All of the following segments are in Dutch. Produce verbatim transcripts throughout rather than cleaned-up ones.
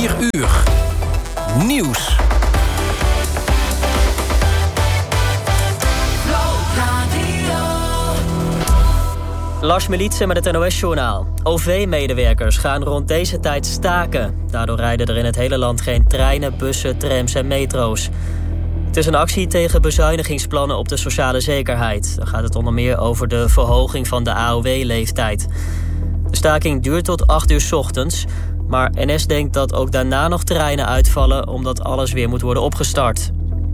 vier uur. Nieuws. Lars Militsen met het N O S-journaal. O V-medewerkers gaan rond deze tijd staken. Daardoor rijden er in het hele land geen treinen, bussen, trams en metro's. Het is een actie tegen bezuinigingsplannen op de sociale zekerheid. Dan gaat het onder meer over de verhoging van de A O W-leeftijd. De staking duurt tot acht uur 's ochtends. Maar N S denkt dat ook daarna nog treinen uitvallen, omdat alles weer moet worden opgestart.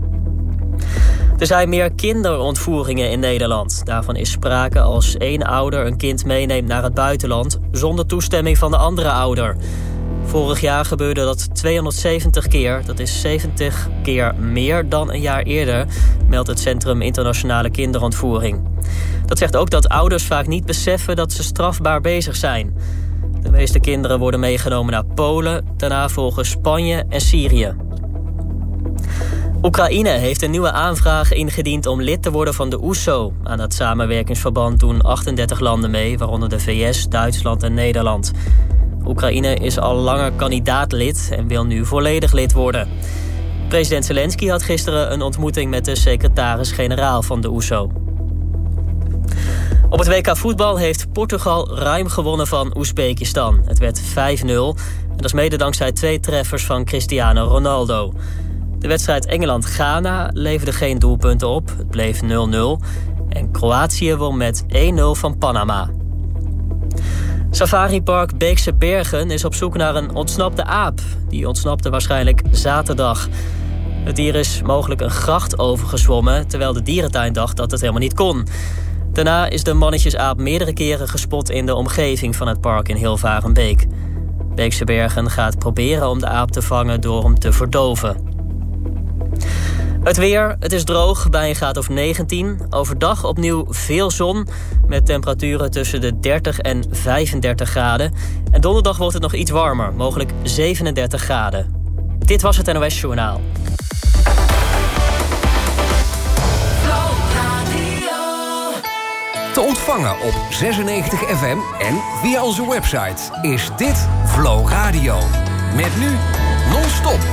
Er zijn meer kinderontvoeringen in Nederland. Daarvan is sprake als één ouder een kind meeneemt naar het buitenland zonder toestemming van de andere ouder. Vorig jaar gebeurde dat tweehonderdzeventig keer. Dat is zeventig keer meer dan een jaar eerder, meldt het Centrum Internationale Kinderontvoering. Dat zegt ook dat ouders vaak niet beseffen dat ze strafbaar bezig zijn. De meeste kinderen worden meegenomen naar Polen, daarna volgen Spanje en Syrië. Oekraïne heeft een nieuwe aanvraag ingediend om lid te worden van de O E S O. Aan dat samenwerkingsverband doen achtendertig landen mee, waaronder de V S, Duitsland en Nederland. Oekraïne is al langer kandidaatlid en wil nu volledig lid worden. President Zelensky had gisteren een ontmoeting met de secretaris-generaal van de O E S O. Op het W K voetbal heeft Portugal ruim gewonnen van Oezbekistan. Het werd vijf nul en dat is mede dankzij twee treffers van Cristiano Ronaldo. De wedstrijd Engeland-Ghana leverde geen doelpunten op. Het bleef nul nul. En Kroatië won met één nul van Panama. Safaripark Beekse Bergen is op zoek naar een ontsnapte aap. Die ontsnapte waarschijnlijk zaterdag. Het dier is mogelijk een gracht overgezwommen, terwijl de dierentuin dacht dat het helemaal niet kon. Daarna is de mannetjesaap meerdere keren gespot in de omgeving van het park in Hilvarenbeek. Beekse Bergen gaat proberen om de aap te vangen door hem te verdoven. Het weer, het is droog bij een graad of negentien. Overdag opnieuw veel zon met temperaturen tussen de dertig en vijfendertig graden. En donderdag wordt het nog iets warmer, mogelijk zevenendertig graden. Dit was het N O S-journaal. Te ontvangen op zesennegentig F M en via onze website is dit Flow Radio. Met nu non-stop